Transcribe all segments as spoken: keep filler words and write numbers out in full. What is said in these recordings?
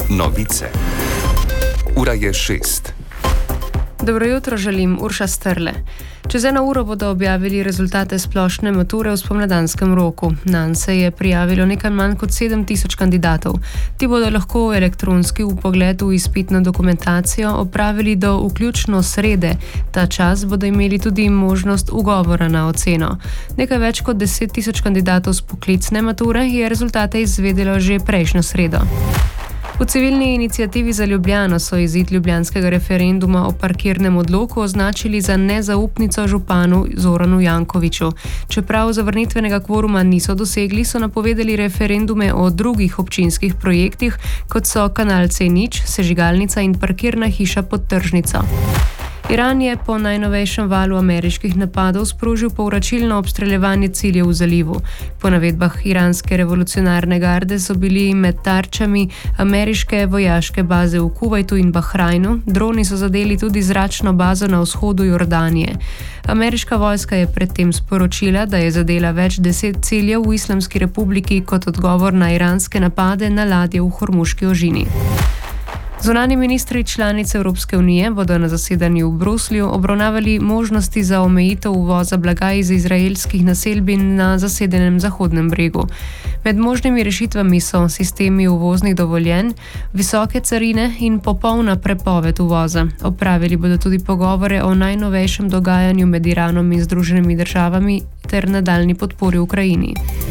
Novice. Ura je šest. Dobro jutro želim, Urša Strle. Čez eno uro bodo objavili rezultate splošne mature v spomladanskem roku. Nanj se je prijavilo nekaj manj kot sedem tisoč kandidatov. Ti bodo lahko elektronski vpogled v izpitno dokumentacijo opravili do vključno srede. Ta čas bodo imeli tudi možnost ugovora na oceno. Nekaj več kot deset tisoč kandidatov s poklicne mature je rezultate izvedelo že prejšnjo sredo. V civilni iniciativi za Ljubljano so izid ljubljanskega referenduma o parkirnem odloku označili za nezaupnico županu Zoranu Jankoviću. Čeprav zavrnitvenega kvoruma niso dosegli, so napovedali referendume o drugih občinskih projektih, kot so kanal C nič, sežigalnica in parkirna hiša pod tržnico. Iran je po najnovejšem valu ameriških napadov sprožil povračilno obstreljevanje ciljev v zalivu. Po navedbah iranske revolucionarne garde so bili med tarčami ameriške vojaške baze v Kuvajtu in Bahrajnu, droni so zadeli tudi zračno bazo na vzhodu Jordanije. Ameriška vojska je predtem sporočila, da je zadela več deset ciljev v Islamski republiki kot odgovor na iranske napade na ladje v Hormuški ožini. Zunanji ministri članic Evropske unije bodo na zasedanju v Bruslju obravnavali možnosti za omejitev uvoza blaga iz izraelskih naselbin na zasedenem Zahodnem bregu. Med možnimi rešitvami so sistemi uvoznih dovoljenj, visoke carine in popolna prepoved uvoza. Opravili bodo tudi pogovore o najnovejšem dogajanju med Iranom in Združenimi državami ter nadaljnji podpori Ukrajini.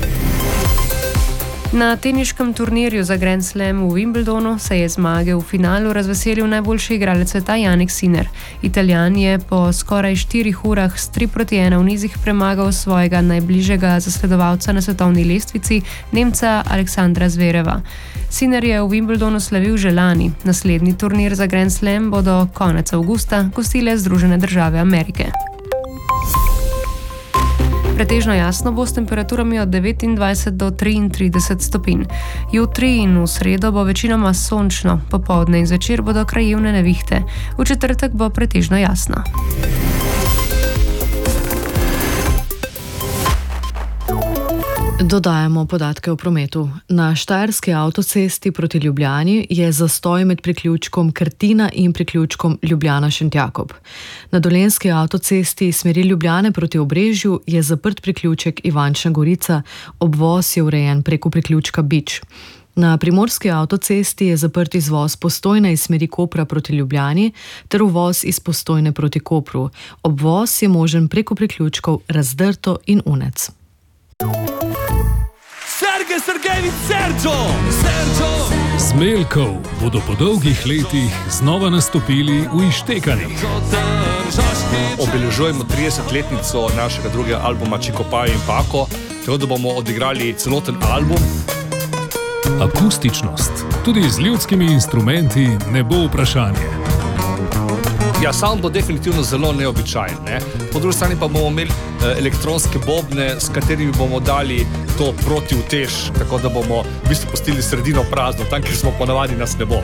Na teniškem turnirju za Grand Slam v Wimbledonu se je zmage v finalu razveselil najboljši igralec sveta Jannik Sinner. Italijan je po skoraj štirih urah s tri proti ena v nizih premagal svojega najbližjega zasledovalca na svetovni lestvici, Nemca Aleksandra Zvereva. Sinner je v Wimbledonu slavil že lani. Naslednji turnir za Grand Slam bodo konec avgusta gostile Združene države Amerike. Pretežno jasno bo s temperaturami od devetindvajset do triintrideset stopinj. Jutri in v sredo bo večinoma sončno, popoldne in zvečer bodo krajevne nevihte. V četrtek bo pretežno jasno. Dodajamo podatke o prometu. Na štajerski avtocesti proti Ljubljani je zastoj med priključkom Krtina in priključkom Ljubljana-Šentjakob. Na dolenjski avtocesti smeri Ljubljane proti Obrežju je zaprt priključek Ivančna Gorica, obvoz je urejen preko priključka Bič. Na primorski avtocesti je zaprt izvoz Postojne iz smeri Kopra proti Ljubljani ter uvoz iz Postojne proti Kopru. Obvoz je možen preko priključkov Razdrto in Unec. Sergej Sergejevič Sergio! Sergio! Zmeljkov bodo po dolgih letih znova nastopili v Ištekanjih. Obeležujemo tridesetletnico našega drugega albuma Čikopaj in Pako, tako da bomo odigrali celoten album. Akustičnost, tudi z ljudskimi instrumenti, ne bo vprašanje. Ja, sam bo definitivno zelo neobičajen. Ne? Po drugi strani pa bomo imeli eh, elektronske bobne, s katerimi bomo dali to proti utež, tako da bomo v bistvu pustili sredino prazno, tam, kjer smo ponavadi, nas ne bo.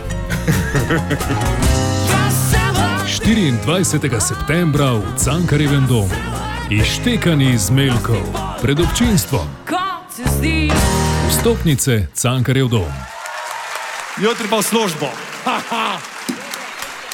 štiriindvajsetega septembra v Cankarjevem domu. Ištekani Zmeljkov pred občinstvom. Vstopnice Cankarjev dom. Jutri pa v službo.